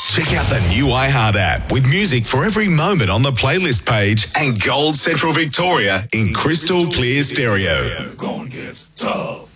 Check out the new iHeart app with music for every moment on the playlist page and Gold Central Victoria in crystal clear stereo. Gonna get tough.